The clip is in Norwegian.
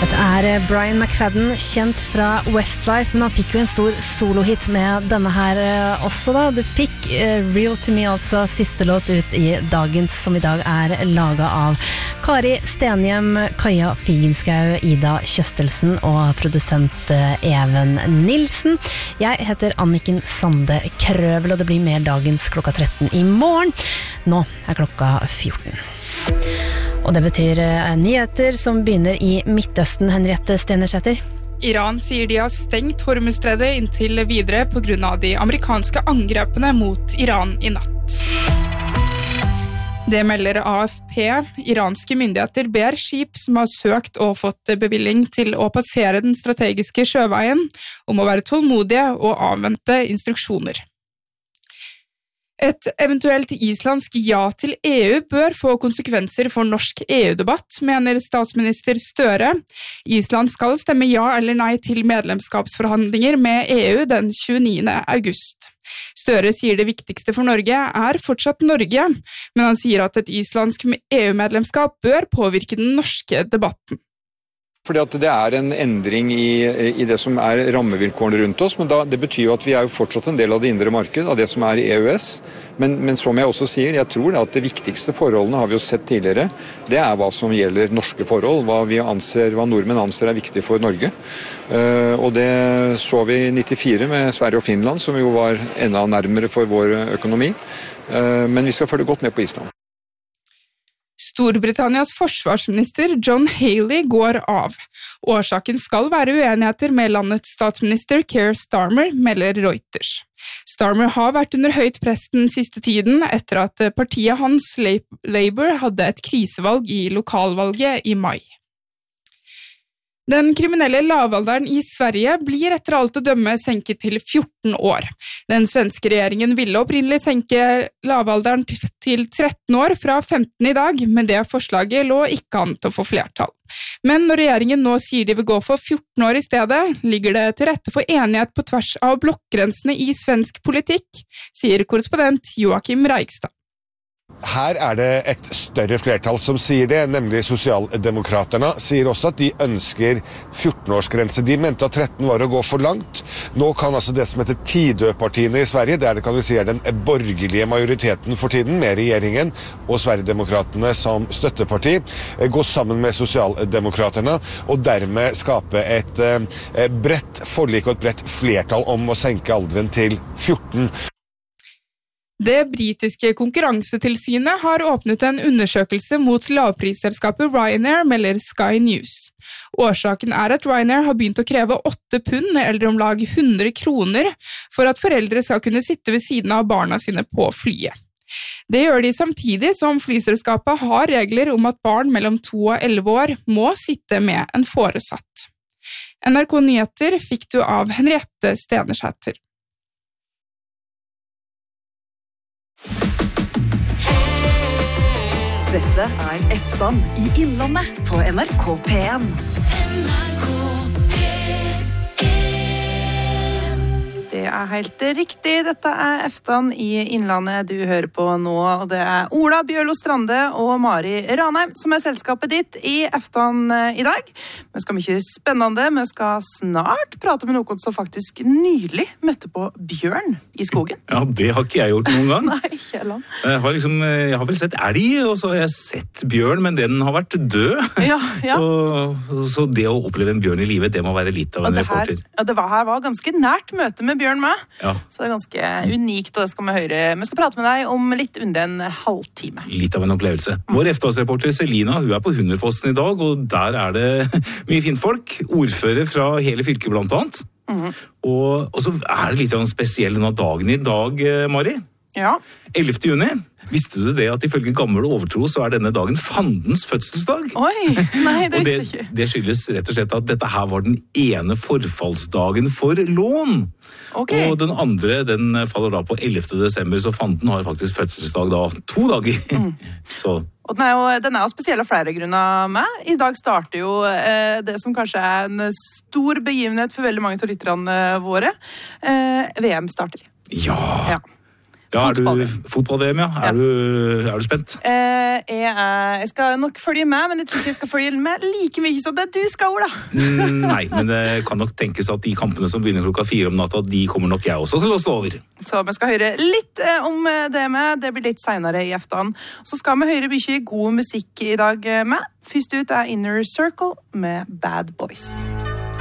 Dette Brian McFadden, kjent fra Westlife, men han fikk jo en stor solohit med denne her også da. Du fikk Real to Me, altså siste låt ut i dagens, som i dag laget av Kari Stenhjem, Kaja Figenschou, Ida Kjøstelsen og produsent Even Nilsen. Jeg heter Anniken Sande Krøvel, og det blir mer dagens klokka 13 i morgen. Nå klokka 14. Og det betyr nyheter som begynner i Midtøsten, Henriette Stenersæter. Iran sier de har stengt Hormuzstredet inntil videre på grunn av de amerikanske angrepene mot Iran i natt. Det melder AFP. Iranske myndigheter ber skip som har søkt og fått bevilling til å passere den strategiske sjøveien, om å være tålmodige og avvente instruksjoner. Et eventuelt islandsk ja til EU bør få konsekvenser for norsk EU-debatt, mener statsminister Støre. Island skal stemme ja eller nei til medlemskapsforhandlinger med EU den 29. august. Støre sier det viktigste for Norge fortsatt Norge, men han sier at et islandsk EU-medlemskap bør påvirke den norske debatten. Fordi at det en endring i det som rammevilkårene rundt oss, men det betyr jo at vi jo fortsatt en del av det indre marked, av det som i EØS. Men som jeg også sier, jeg tror at det viktigste forholdene har vi jo sett tidligere. Det hva som gjelder norske forhold, hva nordmenn anser viktig for Norge. Og det så vi i 94 med Sverige og Finland, som jo var enda nærmere for vår økonomi. Men vi skal følge godt med på Island. Storbritannias forsvarsminister John Haley går av. Årsaken skal være uenigheter med landets statsminister Keir Starmer, melder Reuters. Starmer har vært under høyt press den siste tiden etter at partiet hans, Labour, hadde et krisevalg i lokalvalget i mai. Den kriminelle lavalderen i Sverige blir etter alt å dømme senket til 14 år. Den svenske regjeringen ville opprinnelig senke lavalderen til 13 år fra 15 i dag, men det forslaget lå ikke an til å få flertall. Men når regjeringen nå sier de vil gå for 14 år i stedet, ligger det til rette for enighet på tvers av blokkgrensene i svensk politikk, sier korrespondent Joakim Reigstad. Her det et større flertall som sier det, nemlig Socialdemokraterna sier også at de ønsker 14-årsgrense. De mente at 13 var å gå for langt. Nå kan altså det som heter Tidøpartiene i Sverige, det kan vi si den borgerlige majoriteten for tiden, med regjeringen og Sverigedemokraterne som støtteparti, gå sammen med Socialdemokraterna og dermed skape et bredt forlik og et bredt flertall om å senke alderen til 14. Det britiske konkurransetilsynet har åpnet en undersøkelse mot lavprisselskapet Ryanair, melder Sky News. Årsaken at Ryanair har begynt å kreve 8 pund, eller om lag 100 kroner, for at foreldre skal kunne sitte ved siden av barna sine på flyet. Det gjør de samtidig som flyselskapet har regler om at barn mellom 2 og 11 år må sitte med en foresatt. NRK Nyheter fikk du av Henriette Stenersæter. Dette Eftan i Innlandet på NRK P1. Det helt riktig. Dette Eftan i Innlandet du hører på nå, og det Ola Bjørlo Strande og Mari Ranheim som selskapet ditt i Eftan i dag. Vi skal mye spennende. Vi skal snart prate med noen som faktisk nylig møtte på bjørn i skogen. Ja, det har ikke jeg gjort noen gang. Nei, ikke heller. Jeg har vel sett elg, og så har jeg sett bjørn, men den har vært død. Ja. Så det å oppleve en bjørn i livet, det må være litt av en reporter. Det var ganske nært møte med bjørn med. Ja. Så det ganske unikt, og det skal vi høre. Vi skal prate med deg om litt under en halvtime. Litt av en opplevelse. Vår Eftas-reporter Selina, hun på Hunderfossen i dag, og der det mye fint folk. Ordfører fra hele fylket blant annet. Og så det litt av en spesiell dagen i dag, Mari. Ja. 11. juni. Visste du det at ifølge gammel overtro så denne dagen fandens fødselsdag? Oi, nei, det visste jeg ikke. Det skyldes rett og slett at dette her var den ene forfallsdagen for lån. Okay. Og den andre, den faller da på 11. desember, så fanden har faktisk fødselsdag da 2 dager. Så. Og den jo spesiell av flere grunner med. I dag starter jo det som kanskje en stor begivenhet for veldig mange av lytterne våre. VM starter. Ja. Ja, fotball-VM, ja. Er du spent? Jeg skal nok følge med, men jeg tror ikke jeg skal følge med like mye som det du skal, Ola. Nei, men det kan nok tenkes at de kampene som begynner 4 om natta, de kommer nok jeg også til å stå over. Så vi skal høre litt om det blir litt senere i aften. Så skal vi høre mye god musikk i dag med. Først ut Inner Circle med Bad Boys.